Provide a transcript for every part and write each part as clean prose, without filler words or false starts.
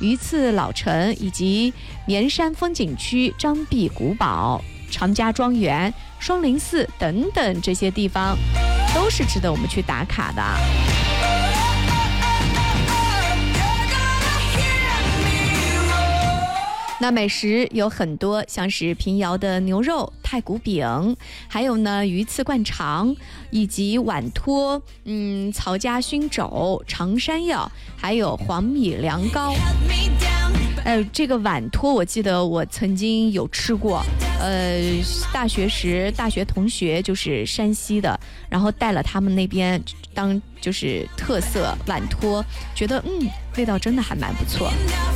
榆次老城以及绵山风景区、张壁古堡、长家庄园、双林寺等等这些地方，都是值得我们去打卡的。那美食有很多，像是平遥的牛肉、太古饼，还有呢鱼翅灌肠，以及碗托、曹家熏肘、长山药，还有黄米凉糕。这个碗托我记得我曾经有吃过，大学同学就是山西的，然后带了他们那边当就是特色碗托，觉得味道真的还蛮不错。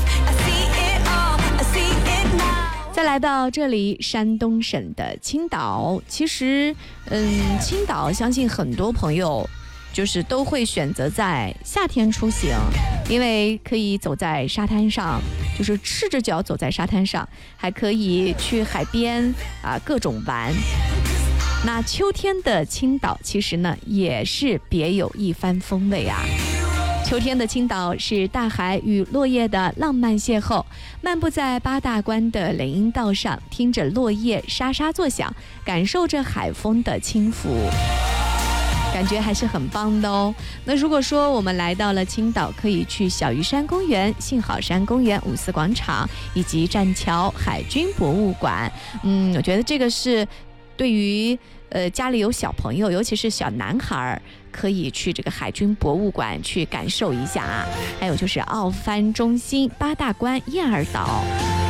再来到这里，山东省的青岛，其实青岛相信很多朋友就是都会选择在夏天出行，因为可以走在沙滩上，就是赤着脚走在沙滩上，还可以去海边各种玩。那秋天的青岛其实呢也是别有一番风味啊。秋天的青岛是大海与落叶的浪漫邂逅，漫步在八大关的林荫道上，听着落叶沙沙作响，感受着海风的轻拂，感觉还是很棒的哦。那如果说我们来到了青岛，可以去小屿山公园、幸好山公园、五四广场以及栈桥海军博物馆。我觉得这个是对于家里有小朋友，尤其是小男孩，可以去这个海军博物馆去感受一下啊。还有就是奥帆中心、八大关、燕儿岛。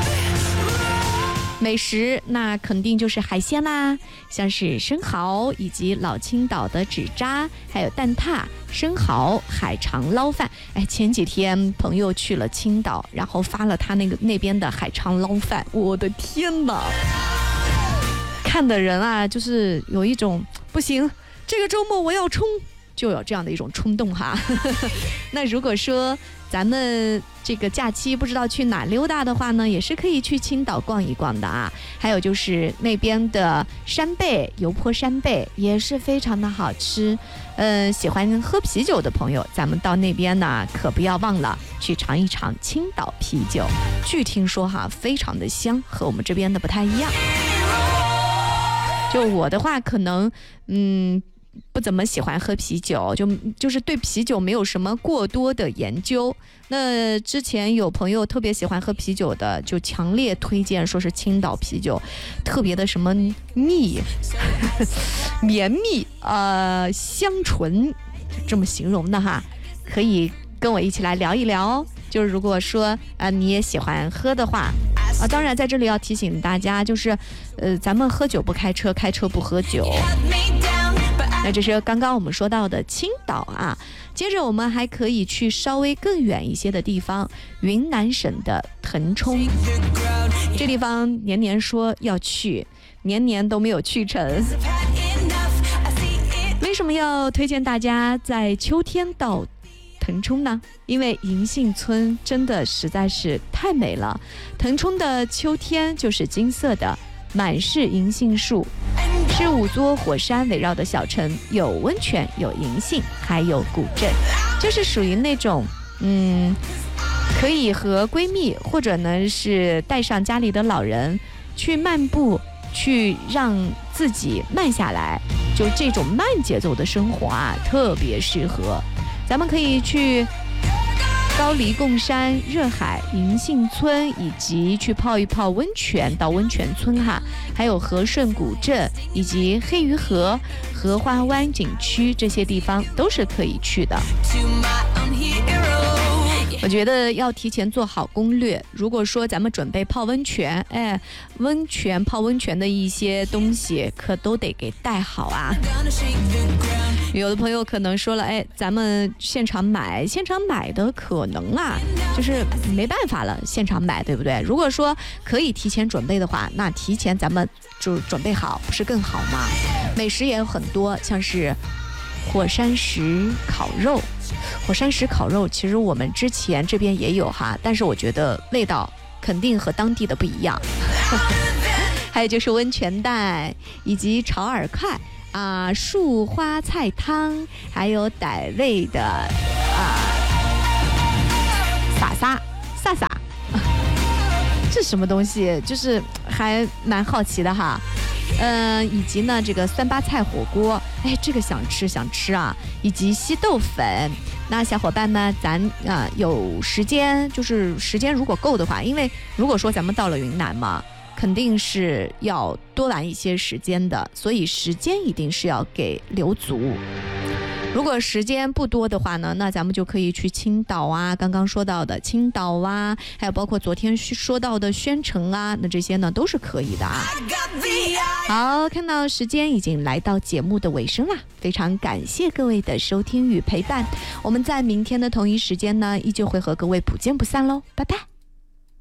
美食那肯定就是海鲜啦，像是生蚝以及老青岛的纸扎，还有蛋挞、生蚝、海肠捞饭。前几天朋友去了青岛，然后发了他那边的海肠捞饭，我的天哪！看的人啊，就是有一种不行，这个周末我要冲，就有这样的一种冲动哈。那如果说咱们这个假期不知道去哪溜达的话呢，也是可以去青岛逛一逛的啊。还有就是那边的扇贝，油泼扇贝也是非常的好吃。喜欢喝啤酒的朋友，咱们到那边呢，可不要忘了去尝一尝青岛啤酒。据听说哈，非常的香，和我们这边的不太一样。就我的话，可能不怎么喜欢喝啤酒，就是对啤酒没有什么过多的研究。那之前有朋友特别喜欢喝啤酒的，就强烈推荐说是青岛啤酒，特别的什么蜜绵密香醇，这么形容的哈，可以跟我一起来聊一聊哦。就是如果说你也喜欢喝的话当然在这里要提醒大家，就是咱们喝酒不开车，开车不喝酒。那这是刚刚我们说到的青岛啊，接着我们还可以去稍微更远一些的地方，云南省的腾冲。这地方年年说要去，年年都没有去成。为什么要推荐大家在秋天到腾冲呢？因为银杏村真的实在是太美了。腾冲的秋天就是金色的，满是银杏树，是5座火山围绕的小城，有温泉，有银杏，还有古镇，就是属于那种可以和闺蜜或者呢是带上家里的老人去漫步，去让自己慢下来，就这种慢节奏的生活啊，特别适合。咱们可以去高黎贡山、热海、银杏村，以及去泡一泡温泉到温泉村哈，还有和顺古镇以及黑鱼河、荷花湾景区，这些地方都是可以去的。我觉得要提前做好攻略。如果说咱们准备泡温泉，泡温泉的一些东西可都得给带好啊。有的朋友可能说了，咱们现场买的可能就是没办法了，现场买，对不对？如果说可以提前准备的话，那提前咱们就准备好，不是更好吗？美食也有很多，像是火山石烤肉。火山石烤肉其实我们之前这边也有哈，但是我觉得味道肯定和当地的不一样。还有就是温泉蛋以及炒饵块树花菜汤，还有傣味的萨萨这什么东西，就是还蛮好奇的哈。以及呢这个酸八菜火锅，哎，这个想吃啊，以及稀豆粉。那小伙伴们，咱有时间，就是时间如果够的话，因为如果说咱们到了云南嘛，肯定是要多玩一些时间的，所以时间一定是要给留足。如果时间不多的话呢，那咱们就可以去青岛啊，刚刚说到的青岛啊，还有包括昨天说到的宣城啊，那这些呢都是可以的啊。好，看到时间已经来到节目的尾声了，非常感谢各位的收听与陪伴，我们在明天的同一时间呢，依旧会和各位不见不散喽，拜拜。